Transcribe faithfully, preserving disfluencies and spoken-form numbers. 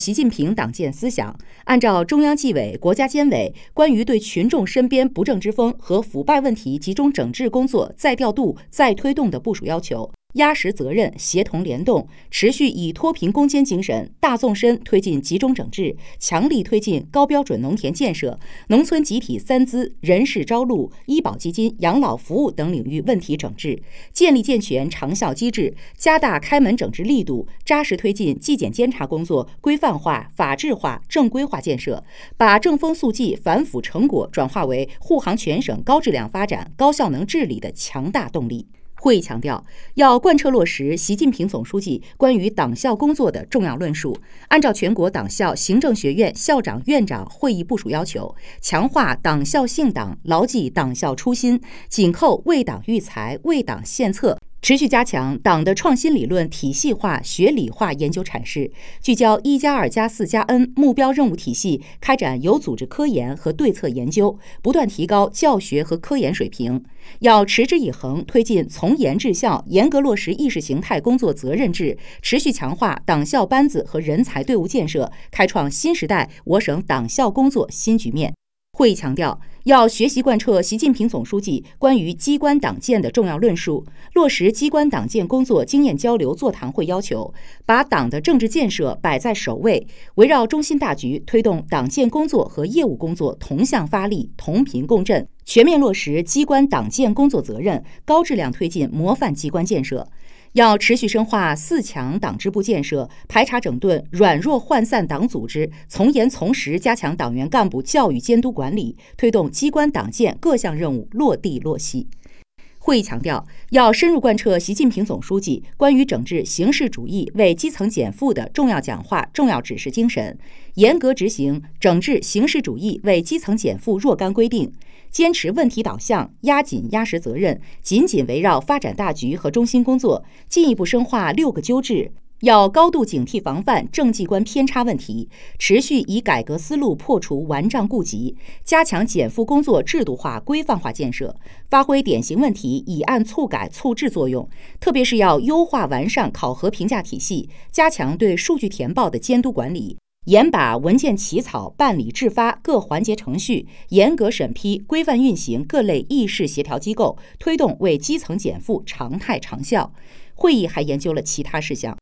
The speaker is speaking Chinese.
习近平党建思想，按照中央纪委、国家监委关于对群众身边不正之风和腐败问题集中整治工作再调度、再推动的部署要求，压实责任，协同联动，持续以脱贫攻坚精神，大纵深推进集中整治，强力推进高标准农田建设、农村集体三资、人事招录、医保基金、养老服务等领域问题整治，建立健全长效机制，加大开门整治力度，扎实推进纪检监察工作规范化、法治化、正规化建设，把正风肃纪反腐成果转化为护航全省高质量发展、高效能治理的强大动力。会议强调，要贯彻落实习近平总书记关于党校工作的重要论述，按照全国党校行政学院校长、院长会议部署要求，强化党校信党，牢记党校初心，紧扣为党育才、为党献策，持续加强党的创新理论体系化、学理化研究阐释，聚焦一加二加四加 N 目标任务体系，开展有组织科研和对策研究，不断提高教学和科研水平。要持之以恒推进从严治校，严格落实意识形态工作责任制，持续强化党校班子和人才队伍建设，开创新时代我省党校工作新局面。会议强调，要学习贯彻习近平总书记关于机关党建的重要论述，落实机关党建工作经验交流座谈会要求，把党的政治建设摆在首位，围绕中心大局，推动党建工作和业务工作同向发力、同频共振，全面落实机关党建工作责任，高质量推进模范机关建设。要持续深化四强党支部建设，排查整顿软弱涣散党组织，从严从实加强党员干部教育监督管理，推动机关党建各项任务落地落细。会议强调，要深入贯彻习近平总书记关于整治形式主义为基层减负的重要讲话、重要指示精神，严格执行整治形式主义为基层减负若干规定，坚持问题导向，压紧压实责任，紧紧围绕发展大局和中心工作，进一步深化六个纠治。要高度警惕防范政绩观偏差问题，持续以改革思路破除顽瘴痼疾，加强减负工作制度化、规范化建设，发挥典型问题以案促改促治作用。特别是要优化完善考核评价体系，加强对数据填报的监督管理，严把文件起草、办理制发各环节程序，严格审批、规范运行各类议事协调机构，推动为基层减负常态长效。会议还研究了其他事项。